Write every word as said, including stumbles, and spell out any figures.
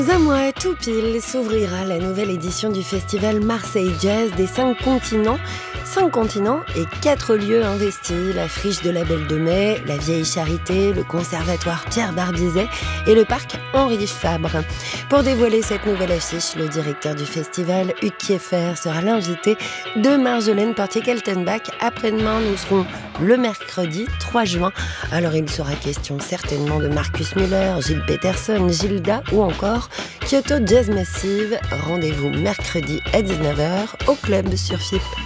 Dans un mois tout pile s'ouvrira la nouvelle édition du festival Marseille Jazz des cinq continents. Cinq continents et quatre lieux investis, la friche de la Belle de Mai, la Vieille Charité, le conservatoire Pierre Barbizet et le parc Henri Fabre. Pour dévoiler cette nouvelle affiche, le directeur du festival, Hugues Kieffer, sera l'invité de Marjolaine Portier-Kaltenbach. Après-demain, nous serons le mercredi trois juin. Alors il sera question certainement de Marcus Miller, Gilles Peterson, Gilda ou encore Kyoto Jazz Massive. Rendez-vous mercredi à dix-neuf heures au club sur F I P.